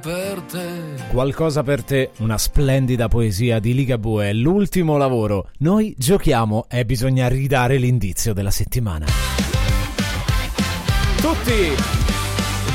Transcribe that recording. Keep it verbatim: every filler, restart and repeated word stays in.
per te. Qualcosa per te, una splendida poesia di Ligabue, l'ultimo lavoro. Noi giochiamo e bisogna ridare l'indizio della settimana. Tutti!